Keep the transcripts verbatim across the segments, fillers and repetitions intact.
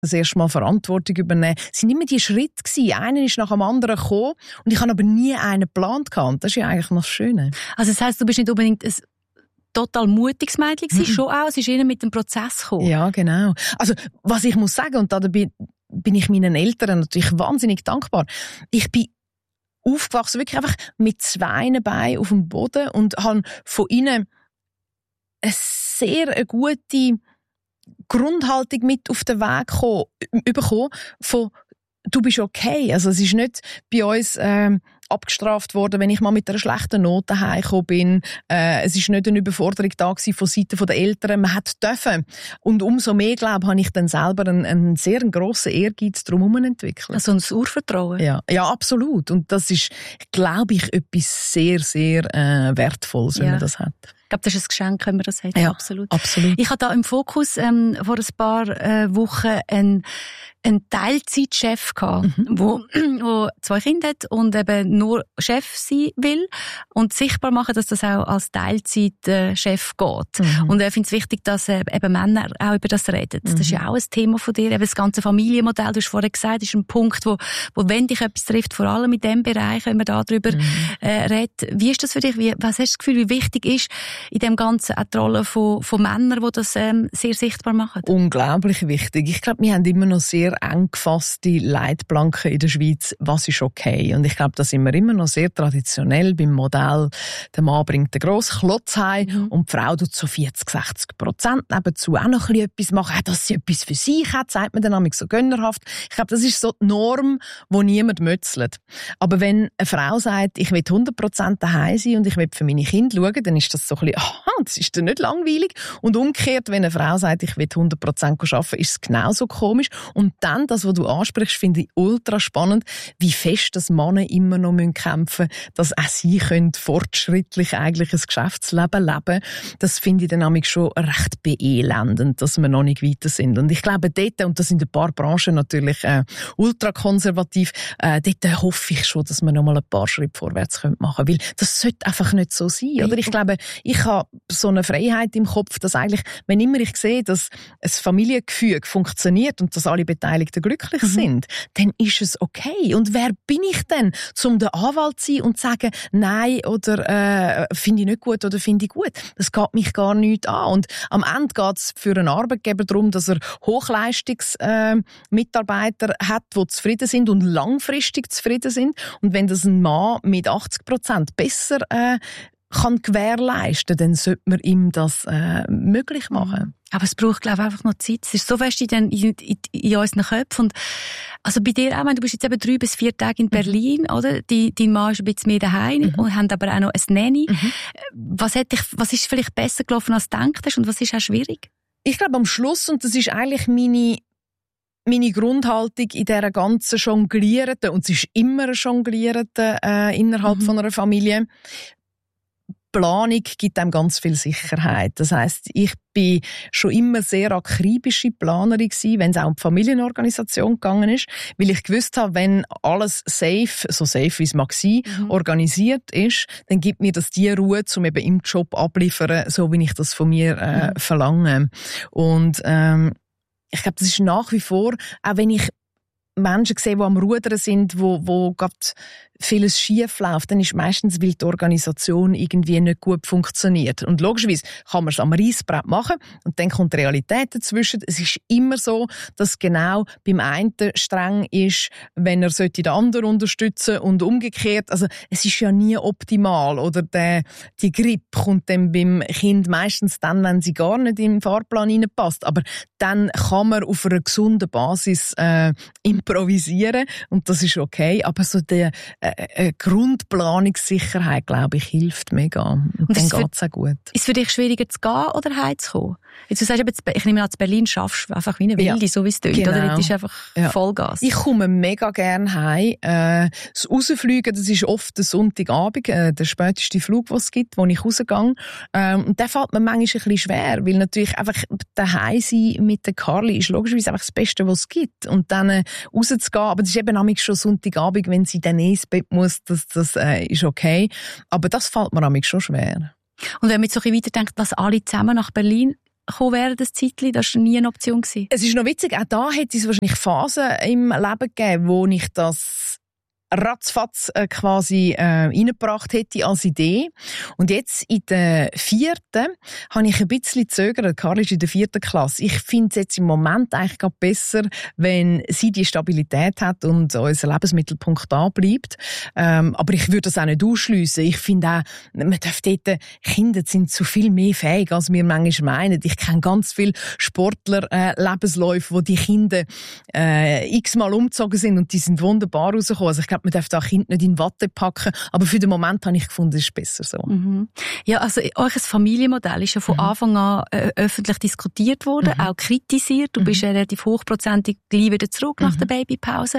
das erste Mal Verantwortung übernehmen. Es waren immer die Schritte gewesen. Einer ist nach dem anderen gekommen und ich habe aber nie einen geplant gehabt. Das ist ja eigentlich noch das Schöne. Also das heisst, du bist nicht unbedingt ein total mutiges Mädchen gewesen, mhm. schon auch. Es ist eher mit dem Prozess gekommen. Ja, genau. Also, was ich muss sagen, und da bin, bin ich meinen Eltern natürlich wahnsinnig dankbar. Ich bin aufgewachsen, wirklich einfach mit zwei Beinen auf dem Boden und habe von ihnen eine sehr eine gute Grundhaltung mit auf den Weg gekommen, bekommen von «Du bist okay». Also, es ist nicht bei uns ähm, abgestraft worden, wenn ich mal mit einer schlechten Note heimgekommen bin. Äh, es ist nicht eine Überforderung da gewesen von Seiten der Eltern. Man hat dürfen. Und umso mehr, glaube ich, habe ich dann selber einen, einen sehr grossen Ehrgeiz drumherum entwickelt. Also ein Urvertrauen? Ja, ja, absolut. Und das ist, glaube ich, etwas sehr, sehr äh, Wertvolles, wenn ja. man das hat. Ich glaube, das ist ein Geschenk, wenn man das hat. Ja, absolut. absolut. Ich hatte da im Fokus ähm, vor ein paar äh, Wochen einen, einen Teilzeitchef gehabt, mhm. wo, wo zwei Kinder hat und eben nur Chef sein will und sichtbar machen, dass das auch als Teilzeitchef geht. Mhm. Und ich finde es wichtig, dass äh, eben Männer auch über das reden. Mhm. Das ist ja auch ein Thema von dir. Eben das ganze Familienmodell, du hast vorher gesagt, ist ein Punkt, wo, wo wenn dich etwas trifft, vor allem in dem Bereich, wenn man da drüber mhm. äh, redet. Wie ist das für dich? Wie, was hast du das Gefühl, wie wichtig ist in dem Ganzen auch die Rolle von, von Männern, die das ähm, sehr sichtbar machen? Unglaublich wichtig. Ich glaube, wir haben immer noch sehr eng gefasste Leitplanken in der Schweiz, was ist okay. Und ich glaube, da sind wir immer noch sehr traditionell beim Modell, der Mann bringt den grossen Klotz heim mhm. und die Frau tut so vierzig, sechzig Prozent nebenzu auch noch ein bisschen etwas machen, auch, dass sie etwas für sich hat, sagt man dann nämlich so gönnerhaft. Ich glaube, das ist so die Norm, wo niemand mötzelt. Aber wenn eine Frau sagt, ich will hundert Prozent daheim sein und ich will für meine Kinder schauen, dann ist das so ein bisschen, aha, das ist dann nicht langweilig. Und umgekehrt, wenn eine Frau sagt, ich will hundert Prozent arbeiten, ist es genauso komisch. Und dann, das, was du ansprichst, finde ich ultra spannend, wie fest das Männer immer noch kämpfen müssen, dass auch sie können fortschrittlich eigentlich ein Geschäftsleben leben. Das finde ich dann nämlich schon recht beelendend, dass wir noch nicht weiter sind. Und ich glaube, dort, und das sind ein paar Branchen natürlich äh, ultrakonservativ, äh, dort hoffe ich schon, dass wir noch mal ein paar Schritte vorwärts machen können. Weil das sollte einfach nicht so sein. Oder? Ich glaube, ich habe so eine Freiheit im Kopf, dass eigentlich, wenn immer ich sehe, dass ein Familiengefüge funktioniert und dass alle Beteiligten glücklich mhm. sind, dann ist es okay. Und wer bin ich denn, um der Anwalt zu sein und zu sagen, nein oder äh, finde ich nicht gut oder finde ich gut? Das geht mich gar nicht an. Und am Ende geht es für einen Arbeitgeber darum, dass er Hochleistungsmitarbeiter äh, hat, die zufrieden sind und langfristig zufrieden sind. Und wenn das ein Mann mit achtzig Prozent besser äh, kann gewährleisten, dann sollte man ihm das äh, möglich machen. Aber es braucht, glaube ich, einfach noch Zeit. Es ist so fest in, den, in, in, in unseren Köpfen. Und also bei dir auch, du bist jetzt eben drei bis vier Tage in Berlin, mhm. oder? Die, dein Mann ist ein bisschen mehr daheim mhm. und haben aber auch noch ein Nanny. Mhm. Was, hat dich, was ist vielleicht besser gelaufen, als du gedacht hast und was ist auch schwierig? Ich glaube, am Schluss, und das ist eigentlich meine meine Grundhaltung in dieser ganzen Jonglierenden, und es ist immer eine Jonglierende äh, innerhalb mhm. von einer Familie, Planung gibt einem ganz viel Sicherheit. Das heisst, ich bin schon immer sehr akribische Planerin gewesen, wenn es auch um die Familienorganisation gegangen ist, weil ich gewusst habe, wenn alles safe, so safe wie es mag sein, mhm. organisiert ist, dann gibt mir das die Ruhe, um eben im Job abliefern, so wie ich das von mir äh, mhm. verlange. Und ähm, ich glaube, das ist nach wie vor, auch wenn ich Menschen sehe, die am Rudern sind, wo, wo gerade vieles schief läuft, dann ist meistens, weil die Organisation irgendwie nicht gut funktioniert. Und logischerweise kann man es am Reissbrett machen und dann kommt die Realität dazwischen. Es ist immer so, dass genau beim einen streng ist, wenn er den anderen unterstützen sollte und umgekehrt. Also es ist ja nie optimal. Oder der, die Grippe kommt dann beim Kind meistens dann, wenn sie gar nicht in den Fahrplan hineinpasst. Aber dann kann man auf einer gesunden Basis äh, improvisieren und das ist okay. Aber so die äh, äh, Grundplanungssicherheit, glaube ich, hilft mega. Und, und dann geht es auch gut. Ist es für dich schwieriger zu gehen oder heimzukommen? Jetzt, du sagst, ich nehme an, in Berlin schaffst du einfach wie eine Wilde, ja, so wie es tönt, genau. Oder? Das ist einfach ja. Vollgas. Ich komme mega gerne heim. Äh, das Rausfliegen, das ist oft der Sonntagabend, äh, der späteste Flug, den es gibt, wo ich rausgehe. Ähm, und der fällt mir manchmal ein bisschen schwer, weil natürlich einfach daheim sein mit der Carly ist logischerweise einfach das Beste, was es gibt. Und dann äh, rauszugehen, aber das ist eben manchmal schon Sonntagabend, wenn sie dann ins Bett muss, das, das äh, ist okay. Aber das fällt mir manchmal schon schwer. Und wenn man jetzt so ein bisschen weiterdenkt, was alle zusammen nach Berlin gekommen wären, das Zeitchen? Das war nie eine Option gewesen. Es ist noch witzig, auch da hätte es wahrscheinlich Phasen im Leben gegeben, wo ich das ratzfatz äh, quasi äh, reingebracht hätte als Idee. Und jetzt in der vierten habe ich ein bisschen gezögert. Karl ist in der vierten Klasse. Ich finde es jetzt im Moment eigentlich gerade besser, wenn sie die Stabilität hat und unser Lebensmittelpunkt da bleibt. Ähm, aber ich würde das auch nicht ausschliessen. Ich finde auch, man darf dort, Kinder sind zu viel mehr fähig, als wir manchmal meinen. Ich kenne ganz viele Sportler, äh, Lebensläufe, wo die Kinder äh, x-mal umgezogen sind und die sind wunderbar rausgekommen. Also ich glaube, man darf da Kind nicht in Watte packen, aber für den Moment habe ich gefunden, es ist besser so. Mhm. Ja, also euer Familienmodell ist ja von mhm. Anfang an äh, öffentlich diskutiert worden, mhm. auch kritisiert. Du mhm. bist ja relativ hochprozentig gleich wieder zurück mhm. nach der Babypause.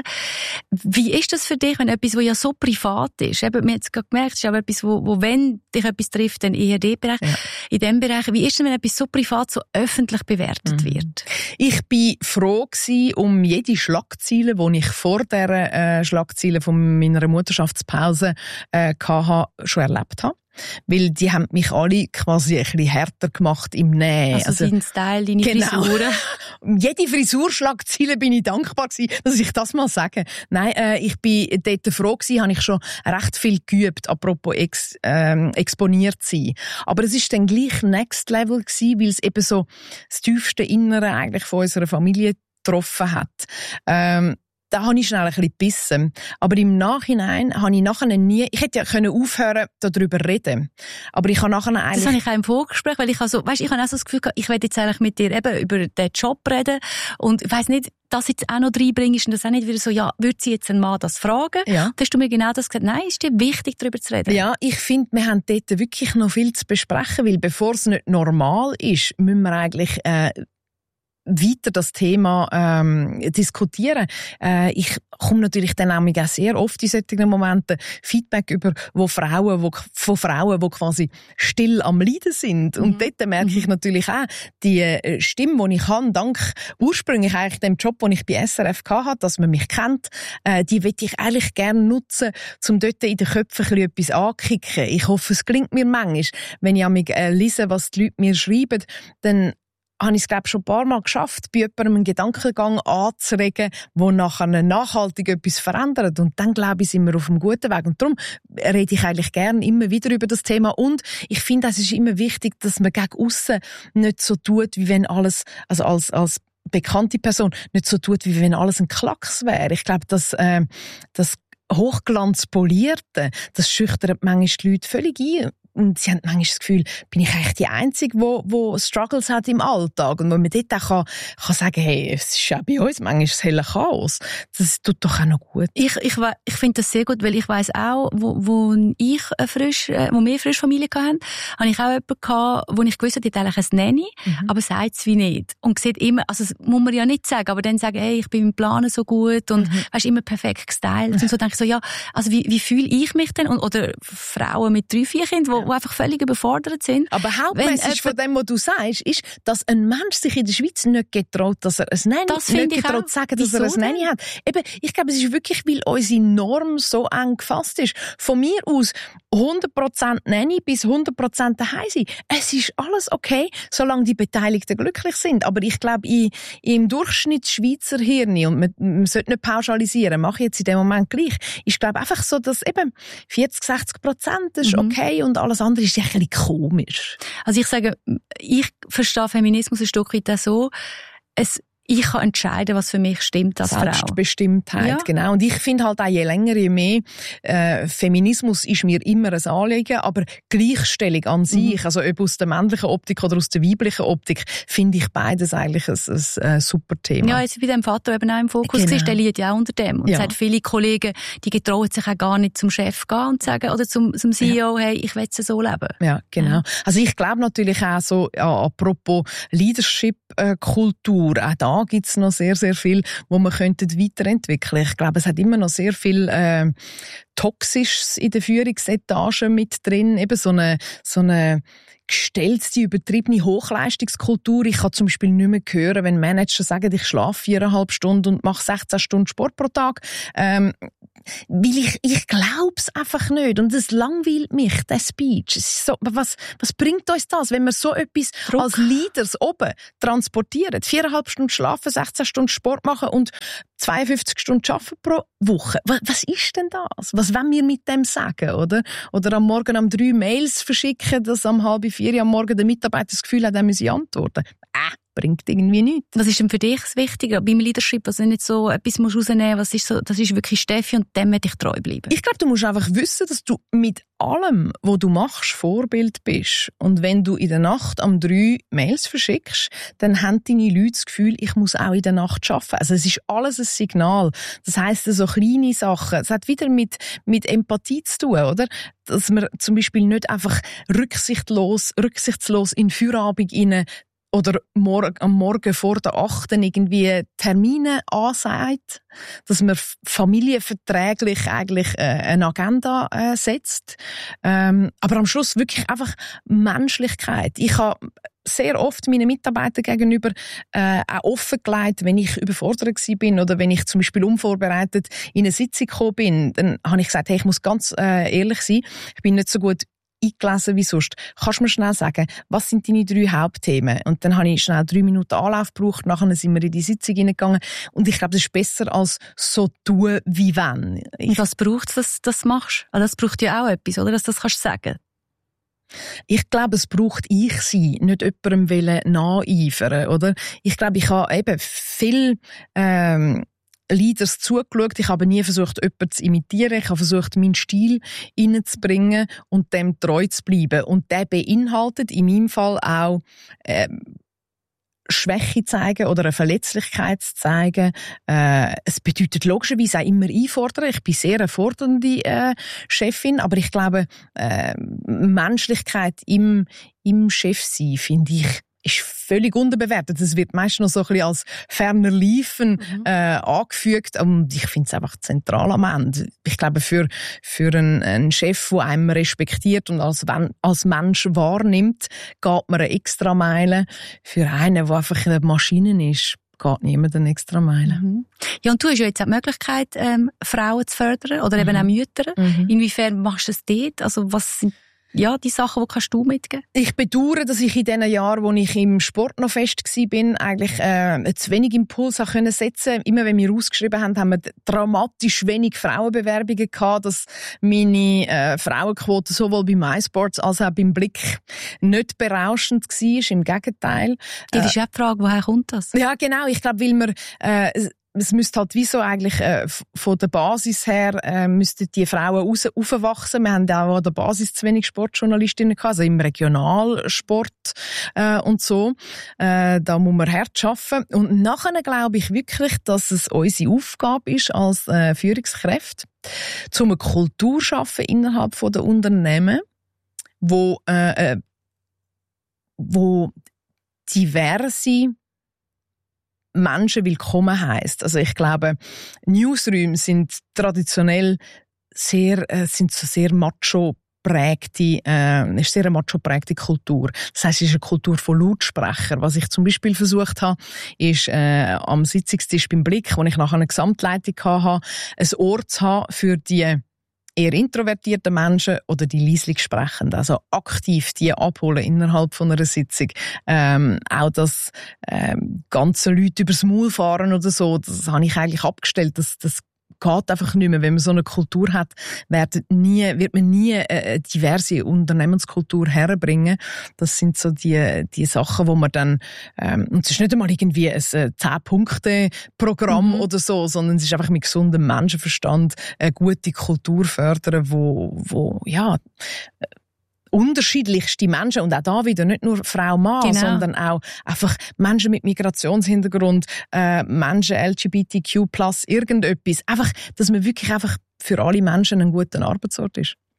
Wie ist das für dich, wenn etwas, was ja so privat ist, eben, wir haben es gerade gemerkt, es ist auch etwas, wo, wo wenn dich etwas trifft, dann eher in, Bereich, ja. in diesem Bereich. Wie ist es, wenn etwas so privat, so öffentlich bewertet mhm. wird? Ich war froh gewesen um jede Schlagzeile, die ich vor dieser äh, Schlagzeile von meiner Mutterschaftspause äh, hatte, schon erlebt habe. Weil die haben mich alle quasi ein bisschen härter gemacht im Nähen. Also, also dein Style, deine genau. Frisuren. Jede Frisurschlagzeile bin ich dankbar gewesen, dass ich das mal sage. Nein, äh, ich bin dort froh gewesen, habe ich schon recht viel geübt, apropos ex, ähm, exponiert sein. Aber es ist dann gleich Next Level gewesen, weil es eben so das tiefste Innere eigentlich von unserer Familie getroffen hat. Ähm, Da habe ich schnell ein bisschen gebissen. Aber im Nachhinein habe ich nachher nie, ich hätte ja können aufhören, darüber zu reden. Aber ich habe nachher eigentlich... Das habe ich auch im Vorgespräch, weil ich also, weißt, ich habe auch so das Gefühl gehabt, ich werde jetzt eigentlich mit dir eben über den Job reden. Und ich weiss nicht, das jetzt auch noch reinbringen, ist das auch nicht wieder so, ja, würde sie jetzt ein Mann das fragen? Ja. Da hast du mir genau das gesagt, nein, ist dir wichtig, darüber zu reden? Ja, ich finde, wir haben dort wirklich noch viel zu besprechen, weil bevor es nicht normal ist, müssen wir eigentlich, äh, weiter das Thema ähm, diskutieren. Äh, ich komme natürlich dann auch sehr oft in solchen Momenten Feedback über wo Frauen, wo, von Frauen, die quasi still am Leiden sind. Mhm. Und dort merke ich natürlich auch, die Stimme, die ich habe, dank ursprünglich eigentlich dem Job, den ich bei S R F hatte, dass man mich kennt, äh, die will ich eigentlich gerne nutzen, um dort in den Köpfen etwas anzukicken. Ich hoffe, es gelingt mir manchmal. Wenn ich mich äh, lese, was die Leute mir schreiben, dann habe ich es, glaube ich, schon ein paar Mal geschafft, bei jemandem einen Gedankengang anzuregen, der nachher nachhaltig etwas verändert. Und dann, glaube ich, sind wir auf einem guten Weg. Und darum rede ich eigentlich gerne immer wieder über das Thema. Und ich finde, es ist immer wichtig, dass man gegen aussen nicht so tut, wie wenn alles, also als, als bekannte Person, nicht so tut, wie wenn alles ein Klacks wäre. Ich glaube, dass, äh, das Hochglanzpolierte, das schüchtert manchmal die Leute völlig ein. Und sie haben manchmal das Gefühl, bin ich eigentlich die Einzige, die, die Struggles hat im Alltag. Und wo man dort auch kann, kann sagen, hey, es ist ja bei uns manchmal das helle Chaos. Das tut doch auch noch gut. Ich, ich, ich finde das sehr gut, weil ich weiss auch, wo, wo ich frisch, wo wir frisch Familie hatten, habe ich auch jemanden gehabt, wo ich gewusst habe, die hat eigentlich ein Nanny, mhm. aber sagt es wie nicht. Und sieht immer, also das muss man ja nicht sagen, aber dann sagen, hey, ich bin im Planen so gut und mhm. weißt, immer perfekt gestylt. Mhm. Und so denke ich so, ja, also wie, wie fühle ich mich denn? Und, oder Frauen mit drei, vier Kindern, die einfach völlig überfordert sind. Aber Hauptmessage von dem, was du sagst, ist, dass ein Mensch sich in der Schweiz nicht getraut, dass er ein Nanny das nicht ich getraut, auch. sagen, dass Wieso er ein Nanny denn? hat. Eben, ich glaube, es ist wirklich, weil unsere Norm so eng gefasst ist. Von mir aus hundert Prozent Nanny bis hundert Prozent daheim sein. Es ist alles okay, solange die Beteiligten glücklich sind. Aber ich glaube, in, im Durchschnittsschweizer Hirn, und man, man sollte nicht pauschalisieren, mache ich jetzt in dem Moment gleich, ist, glaube einfach so, dass eben vierzig, sechzig Prozent ist mhm. okay und alles andere ist ja ein bisschen komisch. Also ich sage, ich verstehe Feminismus ein Stück weit auch so, es ich kann entscheiden, was für mich stimmt als Frau. Selbstbestimmtheit, ja. Genau. Und ich finde halt auch, je länger, je mehr, äh, Feminismus ist mir immer ein Anliegen, aber Gleichstellung an sich, mhm. also ob aus der männlichen Optik oder aus der weiblichen Optik, finde ich beides eigentlich ein, ein, ein super Thema. Ja, jetzt bei dem Vater eben auch im Fokus genau. ist, der liegt ja auch unter dem. Und ja. es hat viele Kollegen, die getrauen sich auch gar nicht zum Chef gehen und sagen, oder zum, zum C E O, ja. hey, ich will es so leben. Ja, genau. Ja. Also ich glaube natürlich auch so, ja, apropos Leadership-Kultur, auch da gibt es noch sehr, sehr viel, wo man könnte weiterentwickeln. Ich glaube, es hat immer noch sehr viel äh, Toxisches in der Führungsetage mit drin. Eben so eine, so eine gestellte, übertriebene Hochleistungskultur. Ich kann zum Beispiel nicht mehr hören, wenn Manager sagen, ich schlafe viereinhalb Stunden und mache sechzehn Stunden Sport pro Tag. Ähm, weil ich, ich glaub's einfach nicht. Und es langweilt mich, der Speech. Es ist so, was, was bringt uns das, wenn wir so etwas Druck. Als Leaders oben transportieren? Viereinhalb Stunden schlafen, sechzehn Stunden Sport machen und zweiundfünfzig Stunden arbeiten pro Woche. Was, was ist denn das? Was wollen wir mit dem sagen, oder? Oder am Morgen um drei Mails verschicken, dass am halb vier am Morgen der Mitarbeiter das Gefühl hat, er müsse antworten. Äh, bringt irgendwie nichts. Was ist denn für dich das Wichtige beim Leadership? Also nicht so etwas musst rausnehmen, was ist so, das ist wirklich Steffi und dem möchte ich treu bleiben. Ich glaube, du musst einfach wissen, dass du mit allem, was du machst, Vorbild bist. Und wenn du in der Nacht am drei Mails verschickst, dann haben deine Leute das Gefühl, ich muss auch in der Nacht arbeiten. Also es ist alles ein Signal. Das heisst, so kleine Sachen. Es hat wieder mit, mit Empathie zu tun, oder? Dass man zum Beispiel nicht einfach rücksichtslos, rücksichtslos in Feierabend rein oder morgen, am Morgen vor der Achten irgendwie Termine ansagt, dass man familienverträglich eigentlich äh, eine Agenda äh, setzt. Ähm, aber am Schluss wirklich einfach Menschlichkeit. Ich habe sehr oft meinen Mitarbeitern gegenüber äh, auch offengelegt, wenn ich überfordert gewesen bin oder wenn ich zum Beispiel unvorbereitet in eine Sitzung gekommen bin, dann habe ich gesagt, hey, ich muss ganz äh, ehrlich sein, ich bin nicht so gut eingelesen wie sonst. Kannst du mir schnell sagen, was sind deine drei Hauptthemen? Und dann habe ich schnell drei Minuten Anlauf gebraucht, nachher sind wir in die Sitzung hineingegangen und ich glaube, das ist besser als so tun wie wenn. Ich was braucht es, dass du das machst? Also das braucht ja auch etwas, oder? Dass du das kannst sagen. Ich glaube, es braucht ich sein, nicht jemandem wollen nacheifern, oder? Ich glaube, ich habe eben viel ähm, Leaders zugeschaut. Ich habe nie versucht, jemanden zu imitieren. Ich habe versucht, meinen Stil reinzubringen und dem treu zu bleiben. Und der beinhaltet in meinem Fall auch äh, Schwäche zeigen oder eine Verletzlichkeit zu zeigen. Äh, es bedeutet logischerweise auch immer einfordern. Ich bin sehr eine fordernde äh, Chefin, aber ich glaube, äh, Menschlichkeit im, im Chefsein, finde ich, ist völlig unterbewertet. Es wird meist noch so ein bisschen als ferner Liefen mhm. äh, angefügt. Und ich finde es einfach zentral am Ende. Ich glaube, für, für einen, einen Chef, der einem respektiert und als, als Mensch wahrnimmt, geht man eine extra Meile. Für einen, der einfach eine Maschine ist, geht niemand eine extra Meile. Mhm. Ja, und du hast ja jetzt auch die Möglichkeit, ähm, Frauen zu fördern oder mhm. eben auch Mütter. Mhm. Inwiefern machst du das dort? Also was sind ja, die Sachen, die kannst du mitgeben? Ich bedauere, dass ich in den Jahren, wo ich im Sport noch fest war, eigentlich äh, zu wenig Impuls können setzen. Immer wenn wir ausgeschrieben haben, haben wir dramatisch wenig Frauenbewerbungen gehabt, dass meine äh, Frauenquote sowohl beim MySports als auch beim Blick nicht berauschend war. Im Gegenteil. Das ist ja die Frage, woher kommt das? Ja, genau. Ich glaube, weil wir äh, es müsste halt wie so eigentlich äh, von der Basis her äh, müssten die Frauen raus, aufwachsen. Wir haben auch an der Basis zu wenig Sportjournalistinnen gehabt, also im Regionalsport äh, und so. Äh, da muss man hart arbeiten. Und nachher glaube ich wirklich, dass es unsere Aufgabe ist als äh, Führungskräfte, um eine Kultur zu schaffen innerhalb von der Unternehmen, wo äh, wo diverse Menschen willkommen heisst. Also ich glaube, Newsräume sind traditionell sehr, äh, sind so sehr macho prägte, äh, ist sehr eine macho prägte Kultur. Das heisst, es ist eine Kultur von Lautsprecher. Was ich zum Beispiel versucht habe, ist äh, am Sitzungstisch beim Blick, wo ich nachher eine Gesamtleitung hatte, ein Ohr zu haben für die eher introvertierte Menschen oder die leislich Sprechenden, also aktiv die abholen innerhalb von einer Sitzung. Ähm, auch das ähm, ganze Leute übers Maul fahren oder so, das habe ich eigentlich abgestellt. Das, das geht einfach nicht mehr. Wenn man so eine Kultur hat, wird, nie, wird man nie eine diverse Unternehmenskultur herbringen. Das sind so die, die Sachen, wo man dann, ähm, und es ist nicht einmal irgendwie ein zehn-Punkte-Programm mhm. oder so, sondern es ist einfach mit gesundem Menschenverstand eine gute Kultur fördern, wo, wo, ja, unterschiedlichste Menschen und auch da wieder nicht nur Frau, Mann, genau. sondern auch einfach Menschen mit Migrationshintergrund, äh, Menschen L G B T Q plus irgendetwas. Einfach, dass man wirklich einfach für alle Menschen ein guter Arbeitsort ist.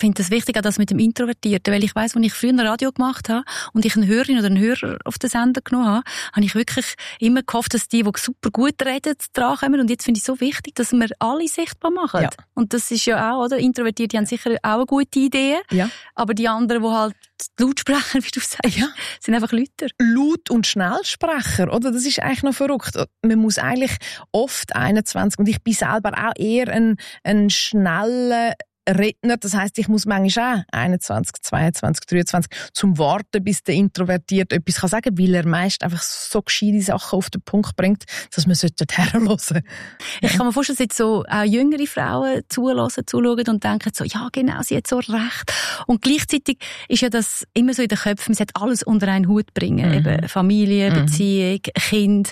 finde das wichtig, auch das mit dem Introvertierten, weil ich weiss, als ich früher ein Radio gemacht habe und ich eine Hörerin oder einen Hörer auf den Sender genommen habe, habe ich wirklich immer gehofft, dass die, die super gut reden, drankommen. Und jetzt finde ich es so wichtig, dass wir alle sichtbar machen. Ja. Und das ist ja auch, oder? Introvertierte haben sicher auch eine gute Idee, ja. aber die anderen, die halt Lautsprecher, wie du sagst, ja. sind einfach Leute. Laut- und Schnellsprecher, oder? Das ist eigentlich noch verrückt. Man muss eigentlich oft einundzwanzig, und ich bin selber auch eher ein, ein schneller Redner, das heisst, ich muss manchmal auch einundzwanzig, zweiundzwanzig, dreiundzwanzig zum Warten, bis der Introvertierte etwas kann sagen, weil er meist einfach so gescheite Sachen auf den Punkt bringt, dass man dort herhören sollte. Ich kann mir vorstellen, dass jetzt so auch jüngere Frauen zuhören, zuschauen und denken so, ja genau, sie hat so recht. Und gleichzeitig ist ja das immer so in den Köpfen, man sollte alles unter einen Hut bringen, mhm. eben Familie, Beziehung, mhm. Kind.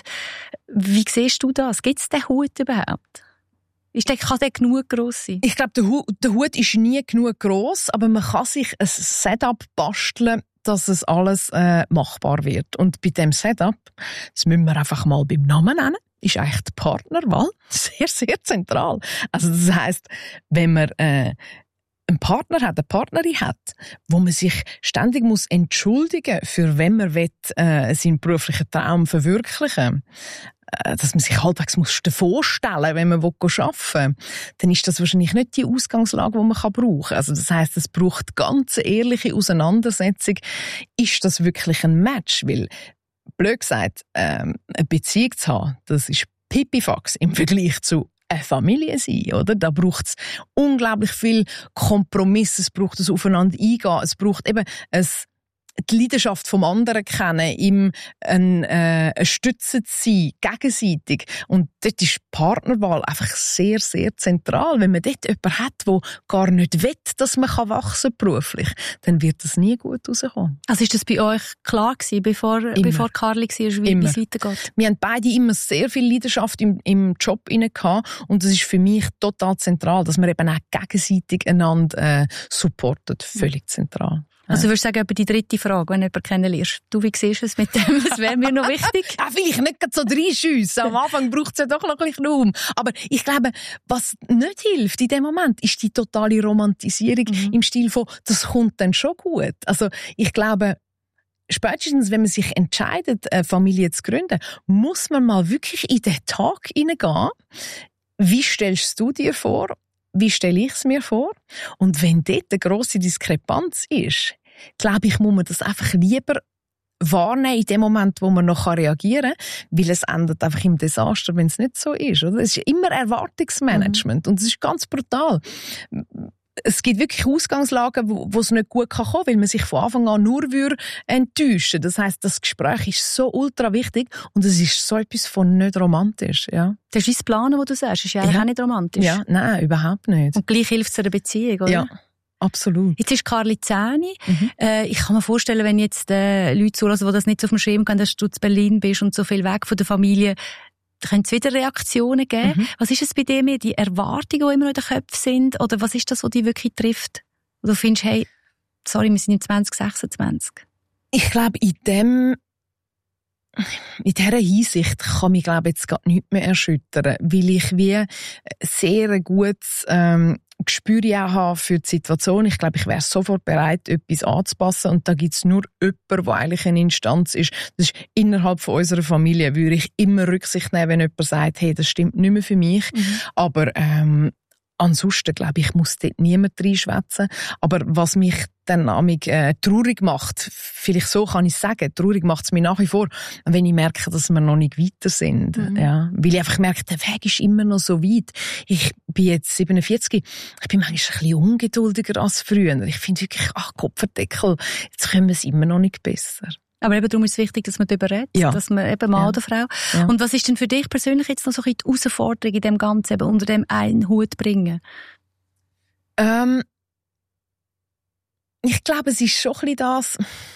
Wie siehst du das? Gibt es den Hut überhaupt? Ist der, kann der genug gross sein? Ich glaube, der, Hu- der Hut ist nie genug gross, aber man kann sich ein Setup basteln, dass es alles äh, machbar wird. Und bei dem Setup, das müssen wir einfach mal beim Namen nennen, ist eigentlich die Partnerwahl sehr, sehr zentral. Also das heisst, wenn man äh, einen Partner hat, eine Partnerin hat, wo man sich ständig muss entschuldigen muss, für wenn man will, äh, seinen beruflichen Traum verwirklichen will, dass man sich halbwegs muss vorstellen, wenn man arbeiten will, dann ist das wahrscheinlich nicht die Ausgangslage, die man brauchen kann. Also das heisst, es braucht ganz ehrliche Auseinandersetzung. Ist das wirklich ein Match? Weil, blöd gesagt, ähm, eine Beziehung zu haben, das ist Pipifax im Vergleich zu eine Familie sein, oder? Da braucht es unglaublich viel Kompromiss, es braucht es aufeinander eingehen, es braucht eben ein die Leidenschaft vom anderen kennen, ihm ein, äh, eine Stütze zu sein, gegenseitig. Und dort ist die Partnerwahl einfach sehr, sehr zentral. Wenn man dort jemanden hat, der gar nicht will, dass man wachsen kann beruflich, dann wird das nie gut rauskommen. Also ist das bei euch klar gewesen, bevor, bevor Carly war, wie es weitergeht? Wir haben beide immer sehr viel Leidenschaft im, im Job gehabt und das ist für mich total zentral, dass man eben auch gegenseitig einander äh, supportet. Völlig zentral. Also würdest du sagen, über die dritte Frage, wenn du jemanden kennenlernst, du, wie siehst du es mit dem? Das wäre mir noch wichtig. Ja, vielleicht nicht so reinschiessen. Am Anfang braucht es ja doch noch ein bisschen Raum. Aber ich glaube, was nicht hilft in dem Moment, ist die totale Romantisierung mhm. im Stil von, das kommt dann schon gut. Also ich glaube, spätestens, wenn man sich entscheidet, eine Familie zu gründen, muss man mal wirklich in den Tag hineingehen. Wie stellst du dir vor? Wie stelle ich es mir vor? Und wenn dort eine grosse Diskrepanz ist, glaube ich, muss man das einfach lieber wahrnehmen in dem Moment, wo man noch reagieren kann, weil es endet einfach im Desaster, wenn es nicht so ist. Oder? Es ist immer Erwartungsmanagement mhm. und es ist ganz brutal. Es gibt wirklich Ausgangslagen, wo, wo es nicht gut kommen kann, weil man sich von Anfang an nur enttäuschen würde. Das heisst, das Gespräch ist so ultra wichtig und es ist so etwas von nicht romantisch. Ja. Das ist das Planen, was du sagst, ist ja, ja. auch nicht romantisch. Ja, nein, überhaupt nicht. Und gleich hilft es einer Beziehung, oder? Ja, absolut. Jetzt ist Carly zehn. Mhm. Äh, ich kann mir vorstellen, wenn jetzt äh, Leute zuhören, die das nicht so auf dem Schirm haben, dass du in Berlin bist und so viel weg von der Familie, können es wieder Reaktionen geben? Mhm. Was ist es bei dir mehr? Die Erwartungen, die immer noch in den Köpfen sind? Oder was ist das, was dich wirklich trifft? Wo du findest, hey, sorry, wir sind im zwanzig sechsundzwanzig. Ich glaube, in dem, in dieser Hinsicht kann mich, glaube ich, jetzt gar nichts mehr erschüttern, weil ich wie sehr ein gutes ähm, Gespür auch habe für die Situation. Ich glaube, ich wäre sofort bereit, etwas anzupassen. Und da gibt es nur jemanden, der eigentlich eine Instanz ist. Das ist innerhalb von unserer Familie, würde ich immer Rücksicht nehmen, wenn jemand sagt, hey, das stimmt nicht mehr für mich. Mhm. Aber ähm, ansonsten, glaube ich, muss dort niemand reinschwätzen. Aber was mich dann amig äh, traurig macht, vielleicht so kann ich sagen, traurig macht es mich nach wie vor, wenn ich merke, dass wir noch nicht weiter sind. Mhm. Ja, weil ich einfach merke, der Weg ist immer noch so weit. Ich bin jetzt siebenundvierzig, ich bin manchmal ein bisschen ungeduldiger als früher. Ich finde wirklich, ach Kopfverdeckel, jetzt können wir es immer noch nicht besser. Aber eben darum ist es wichtig, dass man darüber redet, ja. dass man eben Mann ja. oder Frau. Ja. Und was ist denn für dich persönlich jetzt noch so ein bisschen die Herausforderung in dem Ganzen, eben unter dem einen Hut bringen? Ähm, ich glaube, es ist schon ein bisschen das.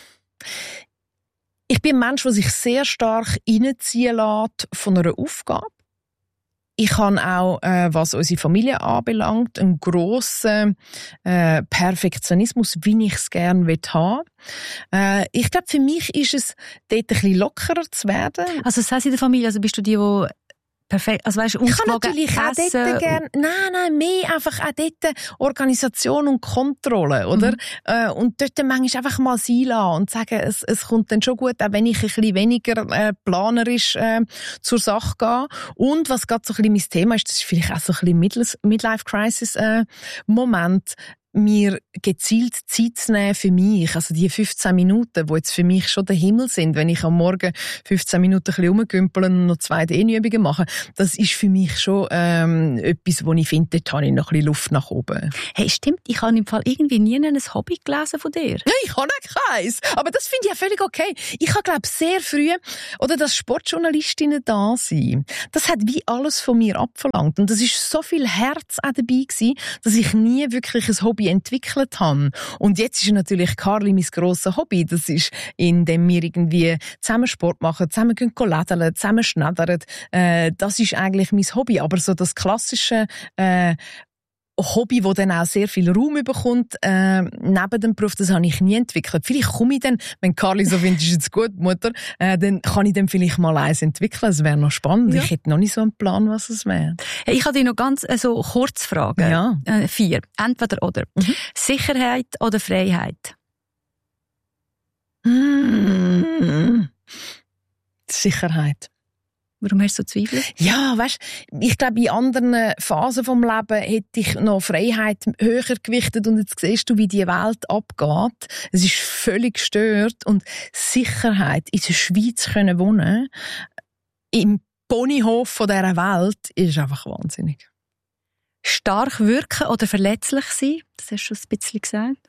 Ich bin ein Mensch, der sich sehr stark reinziehen lässt von einer Aufgabe. Ich habe auch, äh, was unsere Familie anbelangt, einen grossen äh, Perfektionismus, wie ich es gerne haben will. Äh, ich glaube, für mich ist es, dort ein bisschen lockerer zu werden. Also das heisst in der Familie, also bist du die, die perfekt. Also, weißt, ich kann natürlich auch dort gerne, nein, nein, mehr einfach auch dort Organisation und Kontrolle, oder? Mhm. Äh, und dort manchmal einfach mal sein lassen und sagen, es, es kommt dann schon gut, auch wenn ich ein bisschen weniger äh, planerisch äh, zur Sache gehe. Und was gerade so ein bisschen mein Thema ist, das ist vielleicht auch so ein bisschen Midlife-Crisis-Moment, äh, mir gezielt Zeit zu nehmen für mich. Also die fünfzehn Minuten, die jetzt für mich schon der Himmel sind, wenn ich am Morgen fünfzehn Minuten ein bisschen rumgümpeln und noch zwei Dehnübungen mache, das ist für mich schon ähm, etwas, wo ich finde, dort habe ich noch ein bisschen Luft nach oben. Hey, stimmt, ich habe im Fall irgendwie nie ein Hobby gelesen von dir. Nein, ich habe auch keins. Aber das finde ich ja völlig okay. Ich habe, glaube ich, sehr früh, oder dass Sportjournalistinnen da sind, das hat wie alles von mir abverlangt. Und das ist so viel Herz auch dabei gewesen, dass ich nie wirklich ein Hobby entwickelt habe. Und jetzt ist natürlich Carly mein grosses Hobby. Das ist, indem wir irgendwie zusammen Sport machen, zusammen gehen lädeln, zusammen schneidern. Äh, das ist eigentlich mein Hobby. Aber so das klassische äh, Hobby, das dann auch sehr viel Raum bekommt, äh, neben dem Beruf, das habe ich nie entwickelt. Vielleicht komme ich dann, wenn Carly so findet, ist jetzt gut, Mutter, äh, dann kann ich dann vielleicht mal eins entwickeln. Es wäre noch spannend. Ja. Ich hätte noch nicht so einen Plan, was es wäre. Hey, ich habe dich noch ganz äh, so kurz fragen. Ja. Äh, vier. Entweder oder. Mhm. Sicherheit oder Freiheit? Mmh. Sicherheit. Warum hast du so Zweifel? Ja, weißt, ich glaube, in anderen Phasen vom Leben hätte ich noch Freiheit höher gewichtet und jetzt siehst du, wie die Welt abgeht. Es ist völlig gestört und Sicherheit, in der Schweiz können wohnen, im Ponyhof von dieser Welt, ist einfach wahnsinnig. Stark wirken oder verletzlich sein? Das hast du schon ein bisschen gesagt.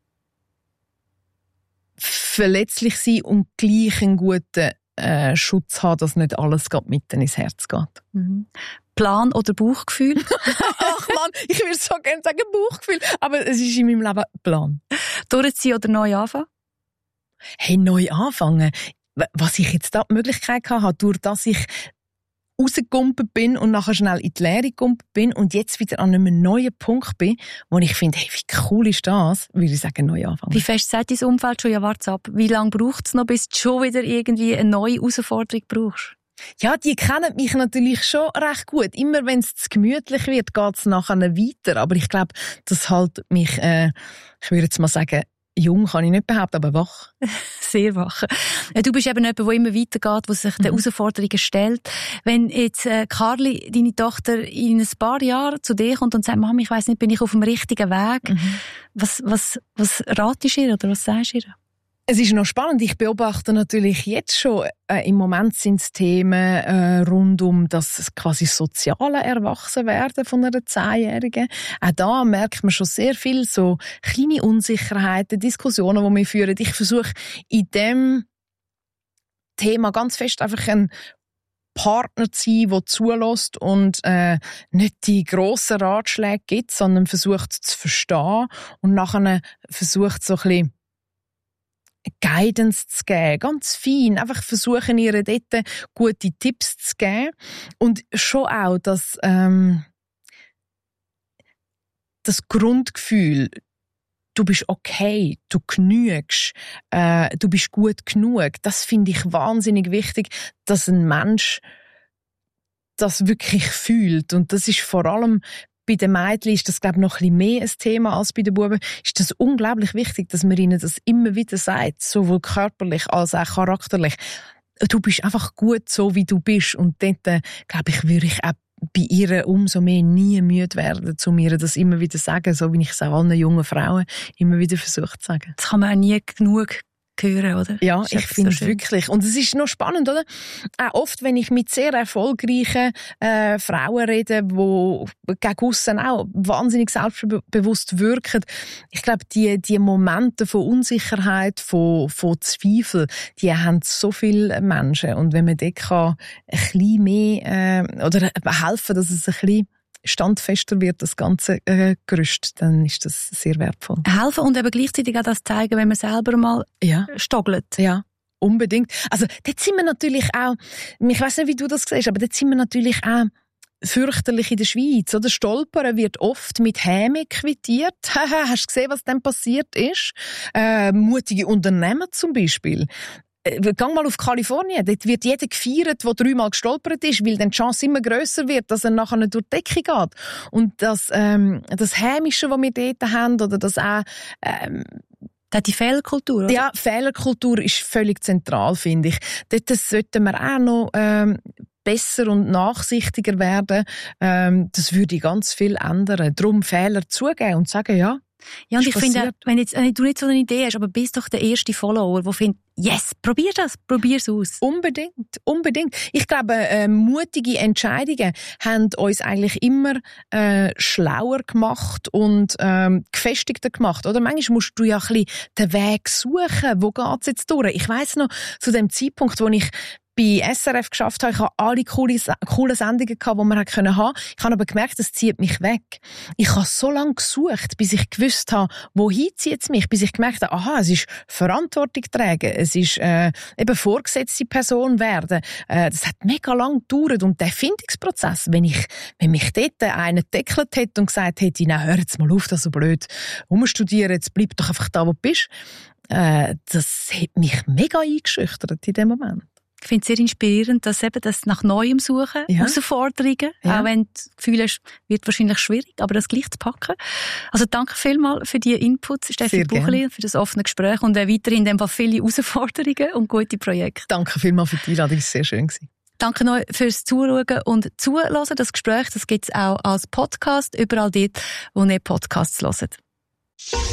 Verletzlich sein und gleich einen guten Äh, Schutz haben, dass nicht alles mitten ins Herz geht. Mhm. Plan oder Bauchgefühl? Ach Mann, ich würde so gerne sagen Bauchgefühl, aber es ist in meinem Leben Plan. Durchziehen oder neu anfangen? Hey, neu anfangen? Was ich jetzt da die Möglichkeit hatte, durch dass ich rausgekumpelt bin und nachher schnell in die Lehre gekumpelt bin und jetzt wieder an einem neuen Punkt bin, wo ich finde, hey, wie cool ist das, würde ich sagen, neu anfangen. Wie fest sagt dein Umfeld schon, ja, warte ab, wie lange braucht es noch, bis du schon wieder irgendwie eine neue Herausforderung brauchst? Ja, die kennen mich natürlich schon recht gut. Immer wenn es zu gemütlich wird, geht es nachher weiter. Aber ich glaube, das hält mich, äh, ich würde jetzt mal sagen, jung kann ich nicht behaupten, aber wach. Sehr wach. Du bist eben jemand, der immer weitergeht, der sich mhm. den Herausforderungen stellt. Wenn jetzt äh, Carly, deine Tochter, in ein paar Jahren zu dir kommt und sagt, Mama, ich weiss nicht, bin ich auf dem richtigen Weg? Mhm. Was, was, was ratest du ihr oder was sagst du ihr? Es ist noch spannend. Ich beobachte natürlich jetzt schon, äh, im Moment sind es Themen äh, rund um das quasi soziale Erwachsenwerden von einer Zehnjährigen. Auch da merkt man schon sehr viel so kleine Unsicherheiten, Diskussionen, die wir führen. Ich versuche in dem Thema ganz fest einfach einen Partner zu sein, der zulässt und äh, nicht die grossen Ratschläge gibt, sondern versucht zu verstehen und nachher versucht so ein bisschen Guidance zu geben, ganz fein, einfach versuchen, ihr dort gute Tipps zu geben und schon auch das, ähm, das Grundgefühl, du bist okay, du genügst, äh, du bist gut genug, das finde ich wahnsinnig wichtig, dass ein Mensch das wirklich fühlt und das ist vor allem bei den Mädchen ist das, glaube ich, noch ein bisschen mehr ein Thema als bei den Buben. Ist das unglaublich wichtig, dass man ihnen das immer wieder sagt, sowohl körperlich als auch charakterlich. Du bist einfach gut so, wie du bist. Und dort, glaube ich, würde ich auch bei ihr umso mehr nie müde werden, zu mir das immer wieder sagen, so wie ich es auch allen jungen Frauen immer wieder versuche zu sagen. Das kann man auch nie genug hören, oder? Ja, ich finde es so wirklich. Und es ist noch spannend, oder? Auch oft, wenn ich mit sehr erfolgreichen äh, Frauen rede, die gegen aussen auch wahnsinnig selbstbewusst wirken, ich glaube, die, die Momente von Unsicherheit, von, von Zweifel, die haben so viele Menschen. Und wenn man dort kann, ein bisschen mehr äh, oder helfen, dass es ein bisschen standfester wird, das ganze äh, Gerüst, dann ist das sehr wertvoll. Helfen und eben gleichzeitig auch das zeigen, wenn man selber mal ja. stoggelt. Ja, unbedingt. Also dort sind wir natürlich auch, ich weiss nicht, wie du das siehst, aber dort sind wir natürlich auch fürchterlich in der Schweiz. Oder? Stolpern wird oft mit Häme quittiert. Hast du gesehen, was dann passiert ist? Äh, mutige Unternehmen zum Beispiel. Geh mal auf Kalifornien, dort wird jeder gefeiert, der dreimal gestolpert ist, weil dann die Chance immer grösser wird, dass er nachher nicht durch die Decke geht. Und das, ähm, das Hämische, das wir dort haben, oder das auch, ähm, die Fehlerkultur, oder? Ja, Fehlerkultur ist völlig zentral, finde ich. Dort sollten wir auch noch ähm, besser und nachsichtiger werden. Ähm, das würde ganz viel ändern. Darum Fehler zugeben und sagen, ja, Ja, und ich passiert. finde, wenn, jetzt, wenn du nicht so eine Idee hast, aber bist doch der erste Follower, der findet, yes, probier das, probier es aus. Unbedingt, unbedingt. Ich glaube, äh, mutige Entscheidungen haben uns eigentlich immer äh, schlauer gemacht und ähm, gefestigter gemacht. Oder manchmal musst du ja ein bisschen den Weg suchen, wo geht's jetzt durch. Ich weiss noch, zu dem Zeitpunkt, wo ich bei S R F geschafft habe, ich hatte alle coole, coole Sendungen gehabt, die man haben können. Ich habe aber gemerkt, es zieht mich weg. Ich habe so lange gesucht, bis ich gewusst habe, wohin zieht es mich, bis ich gemerkt habe, aha, es ist Verantwortung tragen, es ist äh, eben vorgesetzte Person werden. Äh, das hat mega lang gedauert und der Findungsprozess, wenn ich, wenn mich dort einer gedeckelt hätte und gesagt hätte, na, hör jetzt mal auf, das so blöd umstudieren, jetzt bleib doch einfach da, wo du bist, äh, das hat mich mega eingeschüchtert in dem Moment. Ich finde es sehr inspirierend, dass eben das nach Neuem suchen, ja. Herausforderungen, ja. Auch wenn du das Gefühl hast, wird wahrscheinlich schwierig, aber das gleich zu packen. Also danke vielmals für die Inputs, Steffi Buchli, für das offene Gespräch und auch weiterhin in dem Fall viele Herausforderungen und gute Projekte. Danke vielmals für die Einladung, es war sehr schön. Danke euch fürs Zuschauen und Zuhören. Das Gespräch, das gibt es auch als Podcast, überall dort, wo ihr Podcasts hört.